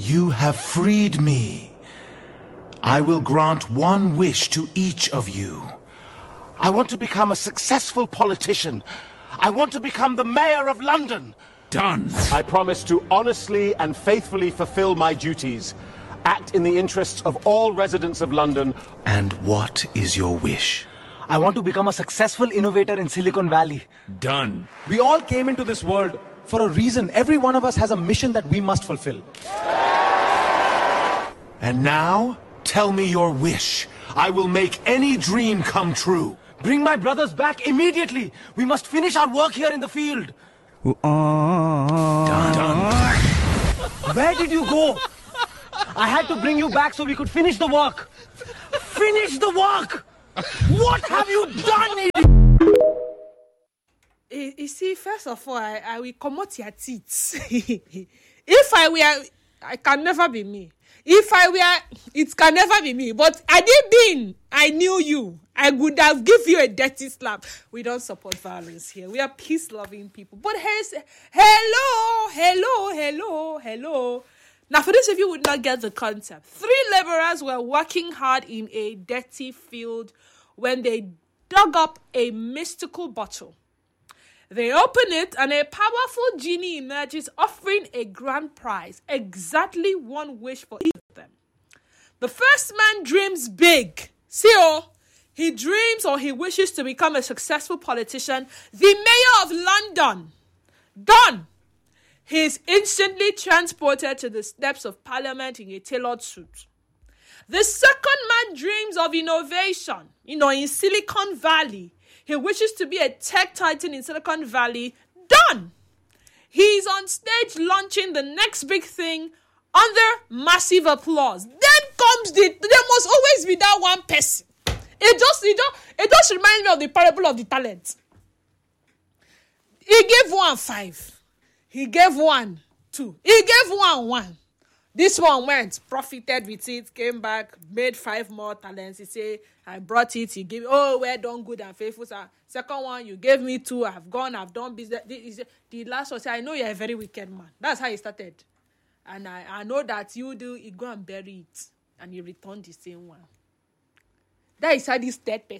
You have freed me. I will grant one wish to each of you. I want to become a successful politician. I want to become the mayor of London. Done. I promise to honestly and faithfully fulfill my duties, act in the interests of all residents of London. And what is your wish? I want to become a successful innovator in Silicon Valley. Done. We all came into this world for a reason. Every one of us has a mission that we must fulfill. And now, tell me your wish. I will make any dream come true. Bring my brothers back immediately. We must finish our work here in the field. Done. Where did you go? I had to bring you back so we could finish the work. Finish the work! What have you done? You see, first of all, I will come out your teeth. If I were, I can never be me. If I were, it can never be me. But I did been. I knew you. I would have give you a dirty slap. We don't support violence here. We are peace-loving people. But hello. Now, for those of you who would not get the concept, 3 laborers were working hard in a dirty field when they dug up a mystical bottle. They open it and a powerful genie emerges offering a grand prize, exactly one wish for each of them. The first man dreams big. He dreams or he wishes to become a successful politician, the mayor of London. Done. He is instantly transported to the steps of Parliament in a tailored suit. The second man dreams of innovation, in Silicon Valley. He wishes to be a tech titan in Silicon Valley. Done! He's on stage launching the next big thing under massive applause. Then comes there must always be that one person. It just reminds me of the parable of the talent. He gave 1 5. He gave 1 2. He gave 1 1. This one went, profited with it, came back, made 5 more talents. He said, I brought it, he gave, well done, good and faithful. Sir. Second one, you gave me 2, I've gone, I've done business. The last one said, I know you're a very wicked man. That's how he started. And I know that you go and bury it. And you return the same one. That is how this third person